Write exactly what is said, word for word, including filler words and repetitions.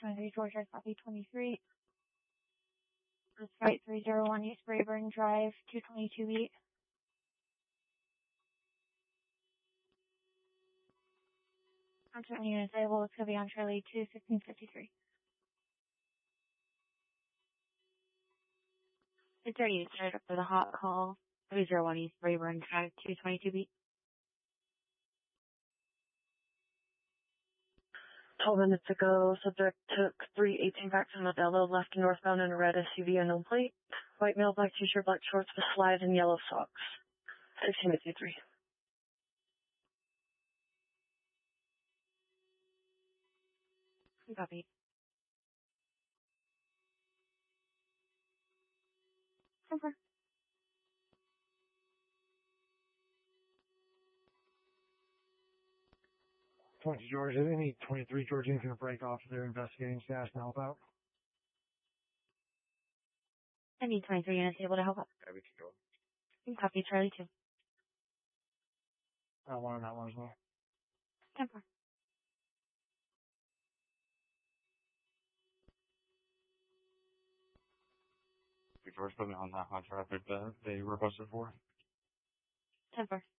twenty-three Georgia, copy twenty-three. Flight three zero one East Rayburn Drive, two twenty-two beat. Contact units able to be on Charlie two fifteen fifty-three. It's already started up for the hot call. three zero one East Rayburn Drive, two twenty-two beat. twelve minutes ago, subject took three eighteen back from Modelo, left northbound in a red S U V unknown plate. White male, black t-shirt, black shorts with slides and yellow socks. sixteen fifty-three. Copy. Over. twenty George, is any twenty-three George anything to break off their investigating staff to help out? I need twenty-three units able to help out. Okay, we can go. Copy Charlie two. I want on that one as well. ten four. George, put me on that hot traffic that they requested for. ten four.